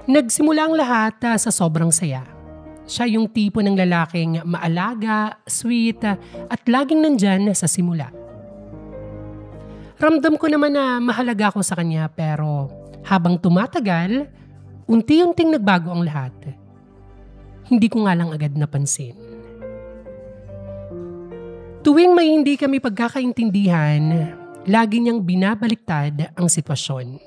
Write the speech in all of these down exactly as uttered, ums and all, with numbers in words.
Nagsimula ang lahat ah, sa sobrang saya. Siya yung tipo ng lalaking maalaga, sweet, ah, at laging nandyan sa simula. Ramdam ko naman na mahalaga ako sa kanya pero habang tumatagal, unti-unting nagbago ang lahat. Hindi ko nga lang agad napansin. Tuwing may hindi kami pagkakaintindihan, lagi niyang binabaliktad ang sitwasyon.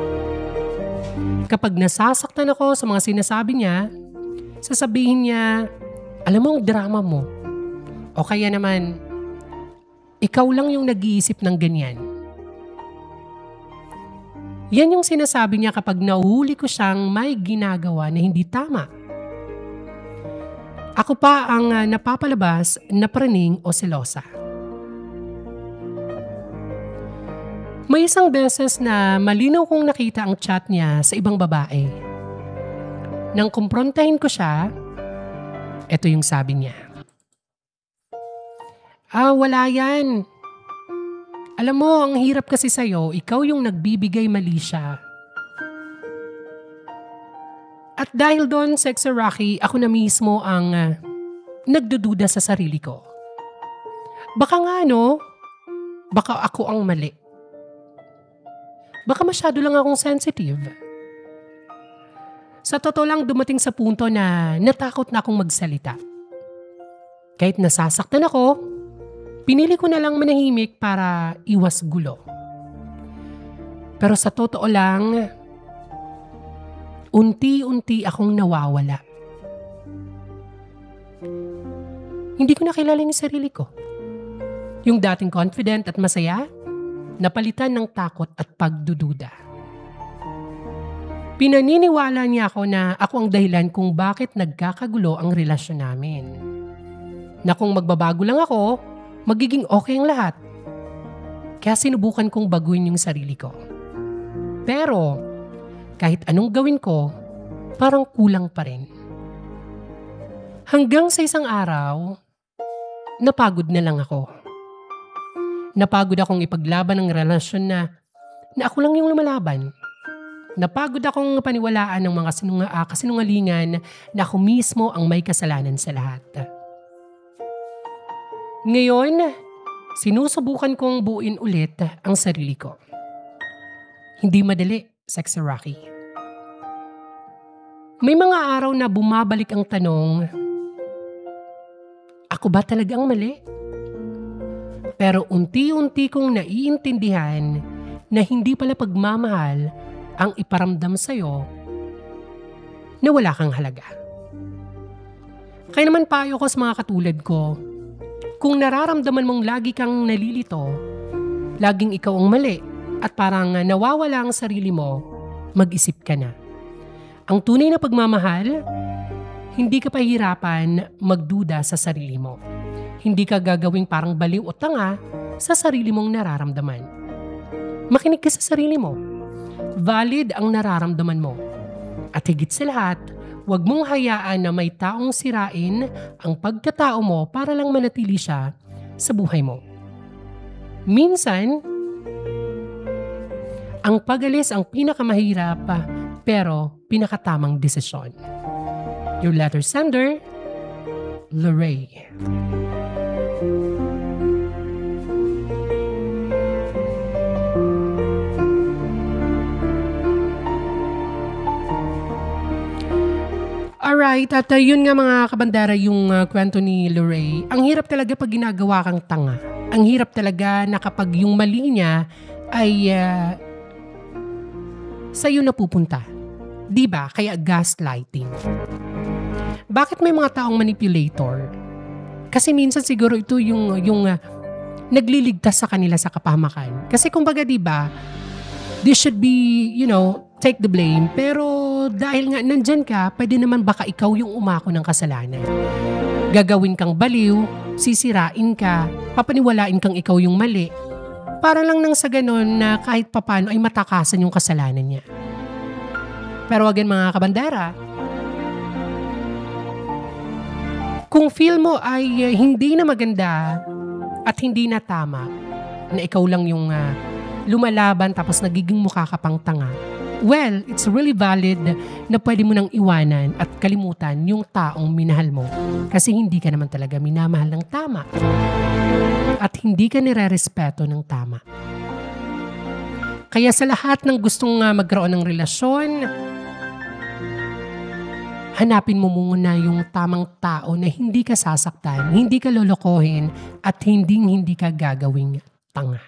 Kapag nasasaktan ako sa mga sinasabi niya, sasabihin niya, alam mo ang drama mo. O kaya naman, ikaw lang yung nag-iisip ng ganyan. Yan yung sinasabi niya kapag nahuli ko siyang may ginagawa na hindi tama. Ako pa ang uh, napapalabas na praning o selosa. May isang beses na malinaw kong nakita ang chat niya sa ibang babae. Nang kumprontahin ko siya, eto yung sabi niya. Ah, wala yan. Alam mo, ang hirap kasi sa'yo, ikaw yung nagbibigay mali siya. At dahil doon, Sexy Rocky, ako na mismo ang uh, nagdududa sa sarili ko. Baka nga no, baka ako ang mali. Baka masyado lang akong sensitive. Sa totoo lang dumating sa punto na natakot na akong magsalita. Kahit nasasaktan ako, pinili ko na lang manahimik para iwas gulo. Pero sa totoo lang, unti-unti akong nawawala. Hindi ko nakilala yung sarili ko. Yung dating confident at masaya, napalitan ng takot at pagdududa. Pinaniniwala niya ako na ako ang dahilan kung bakit nagkakagulo ang relasyon namin. Na kung magbabago lang ako, magiging okay ang lahat. Kaya sinubukan kong baguhin yung sarili ko. Pero kahit anong gawin ko, parang kulang pa rin. Hanggang sa isang araw, napagod na lang ako. Napagod akong ipaglaban ng relasyon na, na ako lang yung lumalaban. Napagod akong paniwalaan ng mga sinunga, ah, kasinungalingan na ako mismo ang may kasalanan sa lahat. Ngayon, sinusubukan kong buuin ulit ang sarili ko. Hindi madali. Sexy Rocky. May mga araw na bumabalik ang tanong, ako ba talagang mali? Pero unti-unti kong naiintindihan na hindi pala pagmamahal ang iparamdam sa'yo na wala kang halaga. Kaya naman payo ko sa mga katulad ko, kung nararamdaman mong lagi kang nalilito, laging ikaw ang mali, at parang nawawala ang sarili mo, mag-isip ka na. Ang tunay na pagmamahal, hindi ka pahirapan magduda sa sarili mo. Hindi ka gagawing parang baliw o tanga sa sarili mong nararamdaman. Makinig ka sa sarili mo. Valid ang nararamdaman mo. At higit sa lahat, huwag mong hayaan na may taong sirain ang pagkatao mo para lang manatili siya sa buhay mo. Minsan, ang pag-alis ang pinakamahirap pero pinakatamang desisyon. Your letter sender, Lorray. Alright, at uh, yun nga mga kabandera yung uh, kwento ni Lorray. Ang hirap talaga pag ginagawa kang tanga. Ang hirap talaga na kapag yung mali niya ay uh, sa'yo napupunta. Diba? Kaya gaslighting. Bakit may mga taong manipulator? Kasi minsan siguro ito yung, yung uh, nagliligtas sa kanila sa kapahamakan. Kasi kumbaga diba, this should be, you know, take the blame. Pero dahil nga nandyan ka, pwede naman baka ikaw yung umako ng kasalanan. Gagawin kang baliw, sisirain ka, papaniwalain kang ikaw yung mali. Para lang nang sa ganon na kahit papano ay matakasan yung kasalanan niya. Pero again mga kabandera, kung feel mo ay uh, hindi na maganda at hindi na tama, na ikaw lang yung uh, lumalaban tapos nagiging mukha ka pang tanga, well, it's really valid na pwede mo nang iwanan at kalimutan yung taong minahal mo kasi hindi ka naman talaga minamahal ng tama at hindi ka nire-respeto ng tama. Kaya sa lahat ng gustong uh, magkaroon ng relasyon, hanapin mo muna yung tamang tao na hindi ka sasaktan, hindi ka lolokohin at hindi hindi ka gagawing tanga.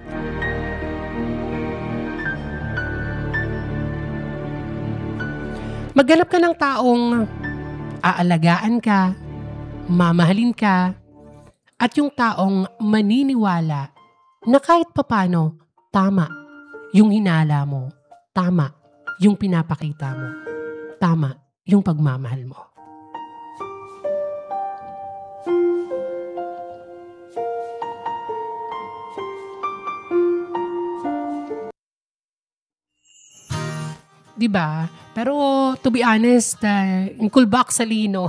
Maghanap ka ng taong aalagaan ka, mamahalin ka, at yung taong maniniwala na kahit papano, tama yung hinala mo, tama yung pinapakita mo, tama yung pagmamahal mo. Diba? Pero to be honest, uh, yung kulbak sa lino.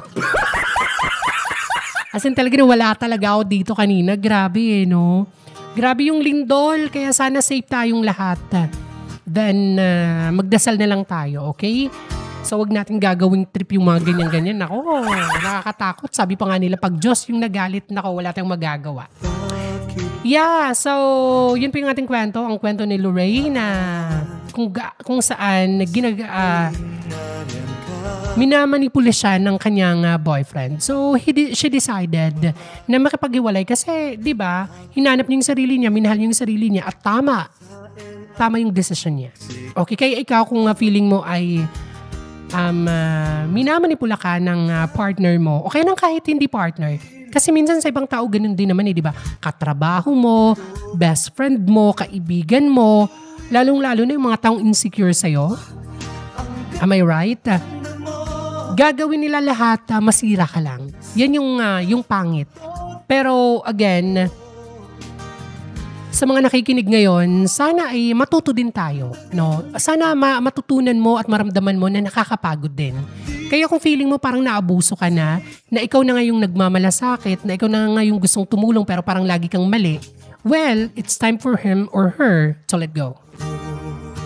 As in talaga wala talaga ako dito kanina. Grabe eh, no? Grabe yung lindol, kaya sana safe tayong lahat. Then, uh, magdasal na lang tayo, okay? So, wag natin gagawing trip yung mga ganyan-ganyan. Ako, nakakatakot. Sabi pa nga nila, pag Diyos yung nagalit, nako, wala tayong magagawa. Yeah, so, yun po yung ating kwento. Ang kwento ni Lorraine na kung, kung saan ginag, uh, minamanipula siya ng kanyang uh, boyfriend. So, he de- she decided na makipaghiwalay kasi, di ba, hinanap niya yung sarili niya, minahal niya yung sarili niya, at tama. Tama yung decision niya. Okay, kaya ikaw kung uh, feeling mo ay um, uh, minamanipula ka ng uh, partner mo, o kaya nang kahit hindi partner, kasi minsan sa ibang tao ganun din naman eh, di ba? Katrabaho mo, best friend mo, kaibigan mo, lalong-lalo na yung mga taong insecure sa'yo. Am I right? Gagawin nila lahat, uh, masira ka lang. Yan yung, uh, yung pangit. Pero again, sa mga nakikinig ngayon, sana ay matuto din tayo. No? Sana ma- matutunan mo at maramdaman mo na nakakapagod din. Kaya kung feeling mo parang naabuso ka na, na ikaw na nga yung nagmamalasakit, na ikaw na nga yung gustong tumulong pero parang lagi kang mali, well, it's time for him or her to let go.